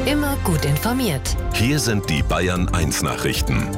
Immer gut informiert. Hier sind die Bayern 1 Nachrichten.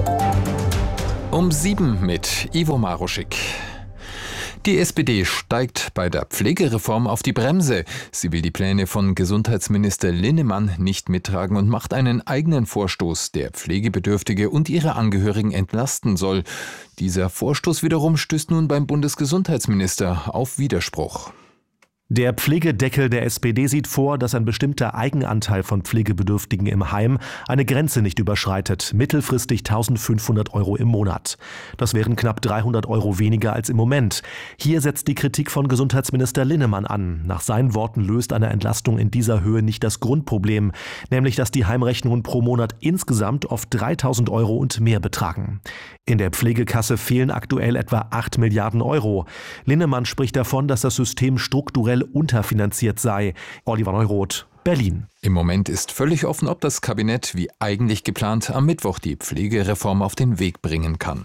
Um 7 mit Ivo Maruschik. Die SPD steigt bei der Pflegereform auf die Bremse. Sie will die Pläne von Gesundheitsminister Linnemann nicht mittragen und macht einen eigenen Vorstoß, der Pflegebedürftige und ihre Angehörigen entlasten soll. Dieser Vorstoß wiederum stößt nun beim Bundesgesundheitsminister auf Widerspruch. Der Pflegedeckel der SPD sieht vor, dass ein bestimmter Eigenanteil von Pflegebedürftigen im Heim eine Grenze nicht überschreitet, mittelfristig 1.500 € im Monat. Das wären knapp 300 € weniger als im Moment. Hier setzt die Kritik von Gesundheitsminister Linnemann an. Nach seinen Worten löst eine Entlastung in dieser Höhe nicht das Grundproblem, nämlich dass die Heimrechnungen pro Monat insgesamt oft 3.000 € und mehr betragen. In der Pflegekasse fehlen aktuell etwa 8 Milliarden €. Linnemann spricht davon, dass das System strukturell unterfinanziert sei. Oliver Neuroth, Berlin. Im Moment ist völlig offen, ob das Kabinett, wie eigentlich geplant, am Mittwoch die Pflegereform auf den Weg bringen kann.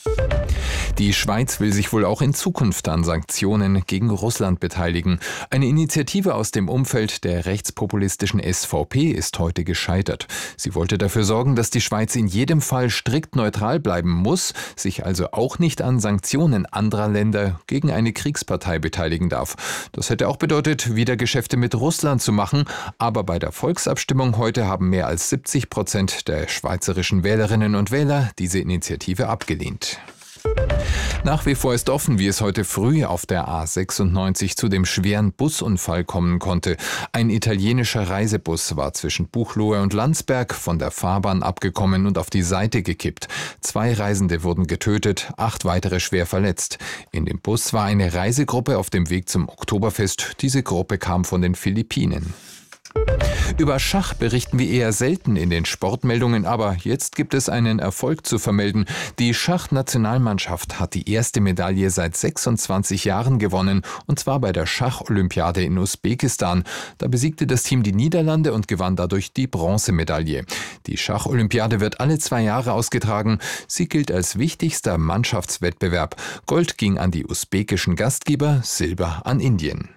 Die Schweiz will sich wohl auch in Zukunft an Sanktionen gegen Russland beteiligen. Eine Initiative aus dem Umfeld der rechtspopulistischen SVP ist heute gescheitert. Sie wollte dafür sorgen, dass die Schweiz in jedem Fall strikt neutral bleiben muss, sich also auch nicht an Sanktionen anderer Länder gegen eine Kriegspartei beteiligen darf. Das hätte auch bedeutet, wieder Geschäfte mit Russland zu machen, aber bei der Volksabstimmung heute haben mehr als 70% der schweizerischen Wählerinnen und Wähler diese Initiative abgelehnt. Nach wie vor ist offen, wie es heute früh auf der A96 zu dem schweren Busunfall kommen konnte. Ein italienischer Reisebus war zwischen Buchloe und Landsberg von der Fahrbahn abgekommen und auf die Seite gekippt. 2 Reisende wurden getötet, 8 weitere schwer verletzt. In dem Bus war eine Reisegruppe auf dem Weg zum Oktoberfest. Diese Gruppe kam von den Philippinen. Über Schach berichten wir eher selten in den Sportmeldungen, aber jetzt gibt es einen Erfolg zu vermelden. Die Schachnationalmannschaft hat die erste Medaille seit 26 Jahren gewonnen, und zwar bei der Schacholympiade in Usbekistan. Da besiegte das Team die Niederlande und gewann dadurch die Bronzemedaille. Die Schacholympiade wird alle 2 Jahre ausgetragen. Sie gilt als wichtigster Mannschaftswettbewerb. Gold ging an die usbekischen Gastgeber, Silber an Indien.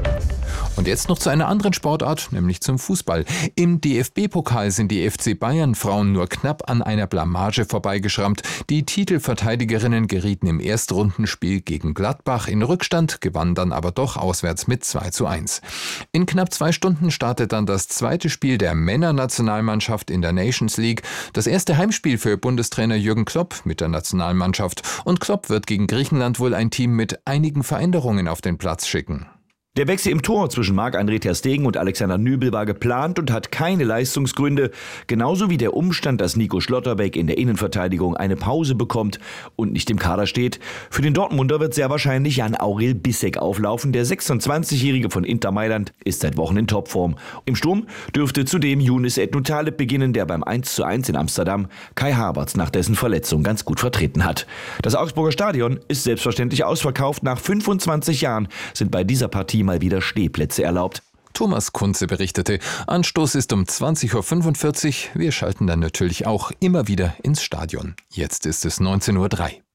Und jetzt noch zu einer anderen Sportart, nämlich zum Fußball. Im DFB-Pokal sind die FC Bayern-Frauen nur knapp an einer Blamage vorbeigeschrammt. Die Titelverteidigerinnen gerieten im Erstrundenspiel gegen Gladbach in Rückstand, gewannen dann aber doch auswärts mit 2:1. In knapp 2 Stunden startet dann das zweite Spiel der Männernationalmannschaft in der Nations League. Das erste Heimspiel für Bundestrainer Jürgen Klopp mit der Nationalmannschaft. Und Klopp wird gegen Griechenland wohl ein Team mit einigen Veränderungen auf den Platz schicken. Der Wechsel im Tor zwischen Marc-André ter Stegen und Alexander Nübel war geplant und hat keine Leistungsgründe. Genauso wie der Umstand, dass Nico Schlotterbeck in der Innenverteidigung eine Pause bekommt und nicht im Kader steht. Für den Dortmunder wird sehr wahrscheinlich Jan-Aurel Bissek auflaufen. Der 26-Jährige von Inter Mailand ist seit Wochen in Topform. Im Sturm dürfte zudem Younes Ednutaleb beginnen, der beim 1:1 in Amsterdam Kai Havertz nach dessen Verletzung ganz gut vertreten hat. Das Augsburger Stadion ist selbstverständlich ausverkauft. Nach 25 Jahren sind bei dieser Partie mal wieder Stehplätze erlaubt. Thomas Kunze berichtete, Anstoß ist um 20:45 Uhr. Wir schalten dann natürlich auch immer wieder ins Stadion. Jetzt ist es 19:03 Uhr.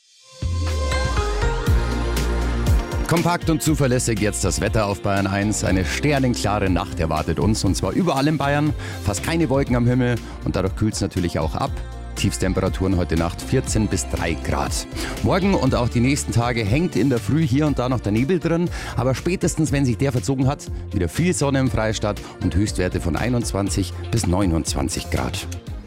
Kompakt und zuverlässig jetzt das Wetter auf Bayern 1. Eine sternenklare Nacht erwartet uns, und zwar überall in Bayern. Fast keine Wolken am Himmel und dadurch kühlt es natürlich auch ab. Tiefstemperaturen heute Nacht 14 bis 3 Grad. Morgen und auch die nächsten Tage hängt in der Früh hier und da noch der Nebel drin, aber spätestens, wenn sich der verzogen hat, wieder viel Sonne im Freistaat und Höchstwerte von 21 bis 29 Grad.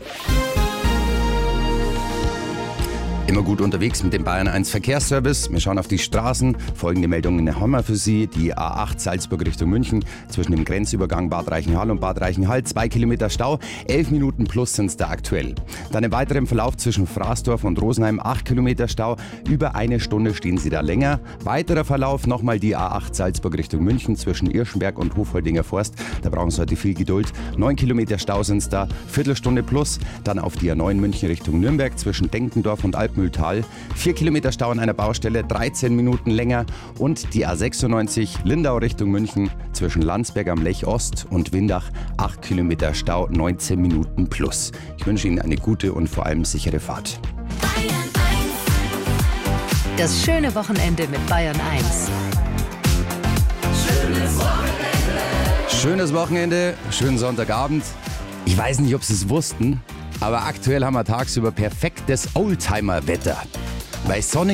Immer gut unterwegs mit dem Bayern 1 Verkehrsservice. Wir schauen auf die Straßen. Folgende Meldungen haben wir für Sie. Die A8 Salzburg Richtung München zwischen dem Grenzübergang Bad Reichenhall und Bad Reichenhall. 2 Kilometer Stau, 11 Minuten plus sind es da aktuell. Dann im weiteren Verlauf zwischen Fraßdorf und Rosenheim 8 Kilometer Stau. Über 1 Stunde stehen Sie da länger. Weiterer Verlauf nochmal die A8 Salzburg Richtung München zwischen Irschenberg und Hofholdinger Forst. Da brauchen Sie heute viel Geduld. 9 Kilometer Stau sind es da, Viertelstunde plus. Dann auf die A9 München Richtung Nürnberg zwischen Denkendorf und Alpmühltal. 4 Kilometer Stau an einer Baustelle, 13 Minuten länger. Und die A96 Lindau Richtung München zwischen Landsberg am Lech Ost und Windach 8 Kilometer Stau, 19 Minuten plus. Ich wünsche Ihnen eine gute und vor allem sichere Fahrt. Das schöne Wochenende mit Bayern 1. Schönes Wochenende. Schönes Wochenende, schönen Sonntagabend. Ich weiß nicht, ob Sie es wussten, aber aktuell haben wir tagsüber perfektes Oldtimer-Wetter. Weil Sonne